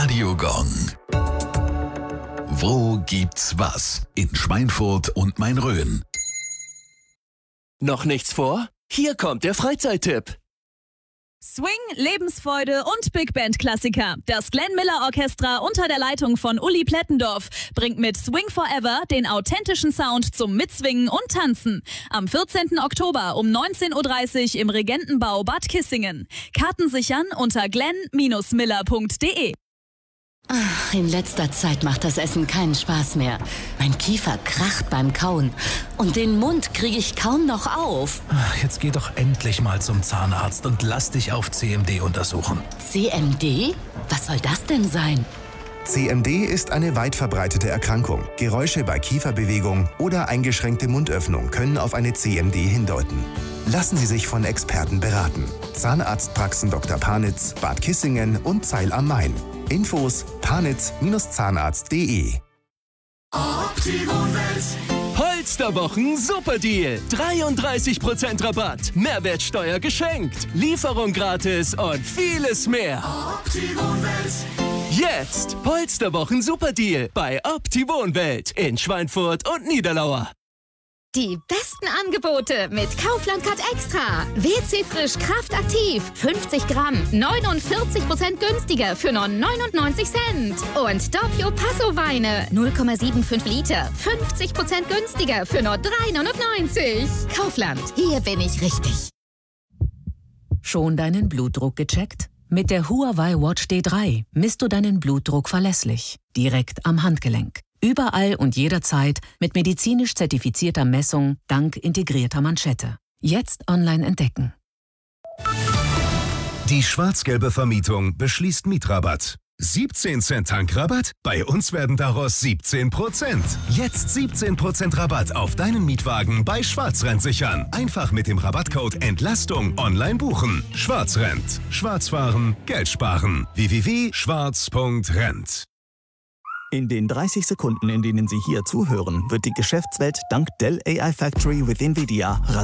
Radio Gong. Wo gibt's was? In Schweinfurt und Main-Rhön. Noch nichts vor? Hier kommt der Freizeittipp. Swing, Lebensfreude und Big Band Klassiker. Das Glenn Miller Orchestra unter der Leitung von Uli Plättendorf bringt mit Swing Forever den authentischen Sound zum Mitswingen und Tanzen. Am 14. Oktober um 19:30 Uhr im Regentenbau Bad Kissingen. Karten sichern unter glenn-miller.de. Ach, in letzter Zeit macht das Essen keinen Spaß mehr. Mein Kiefer kracht beim Kauen und den Mund kriege ich kaum noch auf. Ach, jetzt geh doch endlich mal zum Zahnarzt und lass dich auf CMD untersuchen. CMD? Was soll das denn sein? CMD ist eine weit verbreitete Erkrankung. Geräusche bei Kieferbewegung oder eingeschränkte Mundöffnung können auf eine CMD hindeuten. Lassen Sie sich von Experten beraten. Zahnarztpraxen Dr. Panitz, Bad Kissingen und Zeil am Main. Infos panitz-zahnarzt.de. Polsterwochen Superdeal. 33% Rabatt, Mehrwertsteuer geschenkt, Lieferung gratis und vieles mehr. Jetzt Polsterwochen Superdeal bei Opti-Wohnwelt in Schweinfurt und Niederlauer. Die besten Angebote mit Kaufland Cut Extra. WC Frisch Kraftaktiv. 50 Gramm. 49% günstiger für nur 99 Cent. Und Doppio Passo Weine. 0,75 Liter. 50% günstiger für nur 3,99. Kaufland. Hier bin ich richtig. Schon deinen Blutdruck gecheckt? Mit der Huawei Watch D3 misst du deinen Blutdruck verlässlich. Direkt am Handgelenk. Überall und jederzeit mit medizinisch zertifizierter Messung dank integrierter Manschette. Jetzt online entdecken. Die schwarz-gelbe Vermietung beschließt Mietrabatt. 17 Cent Tankrabatt? Bei uns werden daraus 17%. Jetzt 17% Rabatt auf deinen Mietwagen bei Schwarzrent sichern. Einfach mit dem Rabattcode Entlastung online buchen. Schwarzrent. Schwarz fahren, Geld sparen. www.schwarz.rent. In den 30 Sekunden, in denen Sie hier zuhören, wird die Geschäftswelt dank Dell AI Factory with NVIDIA